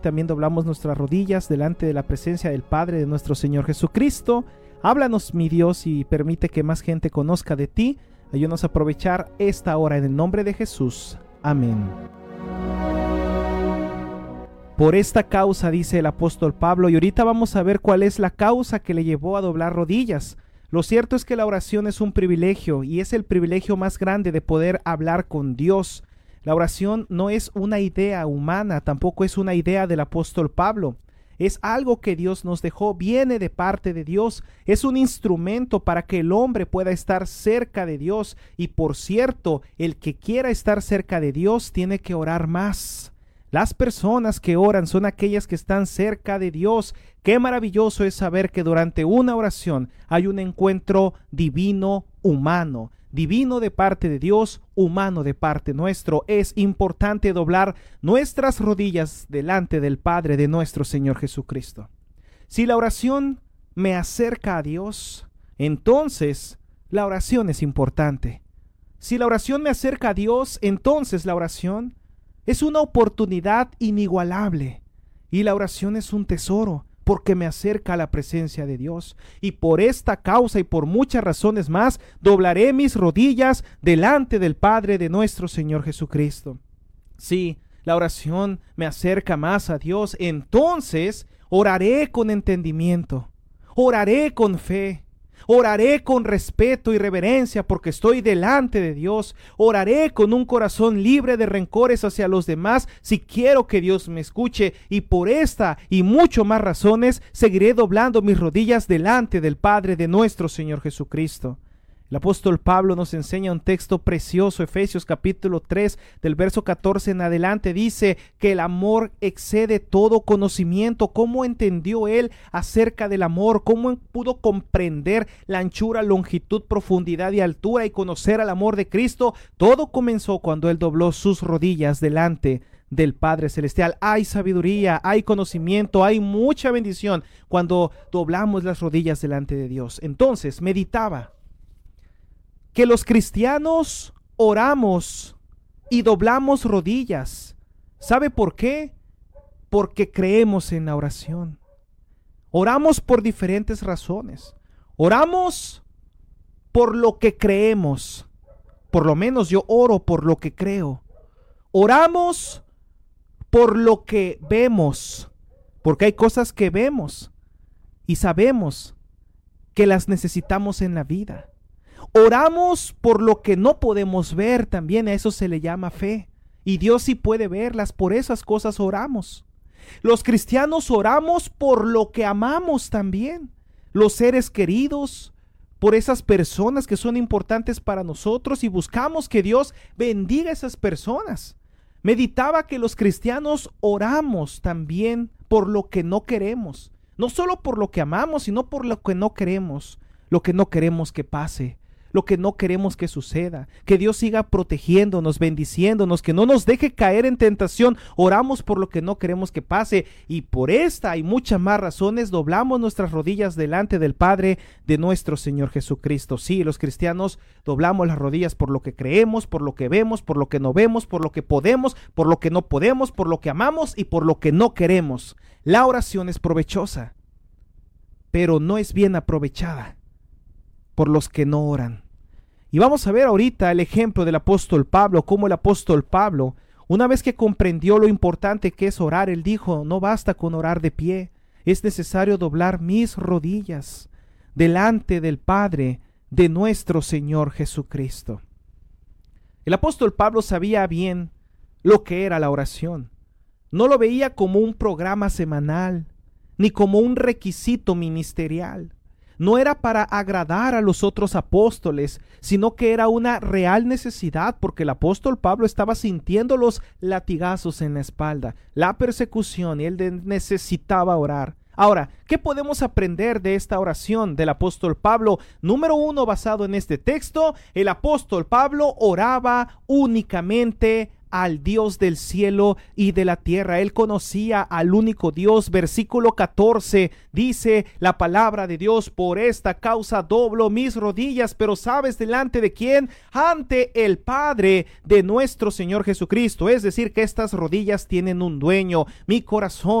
También doblamos nuestras rodillas delante de la presencia del Padre de nuestro Señor Jesucristo. Háblanos, mi Dios, y permite que más gente conozca de ti. Ayúdanos a aprovechar esta hora en el nombre de Jesús. Amén. Por esta causa, dice el apóstol Pablo, y ahorita vamos a ver cuál es la causa que le llevó a doblar rodillas. Lo cierto es que la oración es un privilegio, y es el privilegio más grande de poder hablar con Dios. La oración no es una idea humana, tampoco es una idea del apóstol Pablo. Es algo que Dios nos dejó, viene de parte de Dios. Es un instrumento para que el hombre pueda estar cerca de Dios. Y por cierto, el que quiera estar cerca de Dios tiene que orar más. Las personas que oran son aquellas que están cerca de Dios. Qué maravilloso es saber que durante una oración hay un encuentro divino humano. Divino de parte de Dios, humano de parte nuestro. Es importante doblar nuestras rodillas delante del Padre de nuestro Señor Jesucristo. Si la oración me acerca a Dios, entonces la oración es importante. Si la oración me acerca a Dios, entonces la oración es una oportunidad inigualable. Y la oración es un tesoro, porque me acerca a la presencia de Dios. Y por esta causa y por muchas razones más, doblaré mis rodillas delante del Padre de nuestro Señor Jesucristo. Si la oración me acerca más a Dios, entonces oraré con entendimiento, oraré con fe, oraré con respeto y reverencia porque estoy delante de Dios. Oraré con un corazón libre de rencores hacia los demás si quiero que Dios me escuche. Y por esta y mucho más razones seguiré doblando mis rodillas delante del Padre de nuestro Señor Jesucristo. El apóstol Pablo nos enseña un texto precioso, Efesios capítulo 3, del verso 14 en adelante, dice que el amor excede todo conocimiento. ¿Cómo entendió él acerca del amor? ¿Cómo pudo comprender la anchura, longitud, profundidad y altura y conocer el amor de Cristo? Todo comenzó cuando él dobló sus rodillas delante del Padre Celestial. Hay sabiduría, hay conocimiento, hay mucha bendición cuando doblamos las rodillas delante de Dios. Entonces, meditaba que los cristianos oramos y doblamos rodillas. ¿Sabe por qué? Porque creemos en la oración. Oramos por diferentes razones. Oramos por lo que creemos. Por lo menos yo oro por lo que creo. Oramos por lo que vemos. Porque hay cosas que vemos y sabemos que las necesitamos en la vida. Oramos por lo que no podemos ver, también a eso se le llama fe. Y Dios sí puede verlas, por esas cosas oramos. Los cristianos oramos por lo que amamos también. Los seres queridos, por esas personas que son importantes para nosotros y buscamos que Dios bendiga a esas personas. Meditaba que los cristianos oramos también por lo que no queremos. No solo por lo que amamos, sino por lo que no queremos. Lo que no queremos que pase. Lo que no queremos que suceda, que Dios siga protegiéndonos, bendiciéndonos, que no nos deje caer en tentación. Oramos por lo que no queremos que pase, y por esta y muchas más razones doblamos nuestras rodillas delante del Padre de nuestro Señor Jesucristo. Sí, los cristianos doblamos las rodillas por lo que creemos, por lo que vemos, por lo que no vemos, por lo que podemos, por lo que no podemos, por lo que amamos y por lo que no queremos. La oración es provechosa, pero no es bien aprovechada por los que no oran. Y vamos a ver ahorita el ejemplo del apóstol Pablo, cómo el apóstol Pablo, una vez que comprendió lo importante que es orar, él dijo: no basta con orar de pie, es necesario doblar mis rodillas delante del Padre de nuestro Señor Jesucristo. El apóstol Pablo sabía bien lo que era la oración. No lo veía como un programa semanal, ni como un requisito ministerial. No era para agradar a los otros apóstoles, sino que era una real necesidad, porque el apóstol Pablo estaba sintiendo los latigazos en la espalda, la persecución, y él necesitaba orar. Ahora, ¿qué podemos aprender de esta oración del apóstol Pablo? Número 1, basado en este texto, el apóstol Pablo oraba únicamente al Dios del cielo y de la tierra. Él conocía al único Dios. Versículo 14 dice la palabra de Dios: por esta causa doblo mis rodillas, pero ¿sabes delante de quién? Ante el Padre de nuestro Señor Jesucristo. Es decir, que estas rodillas tienen un dueño. Mi corazón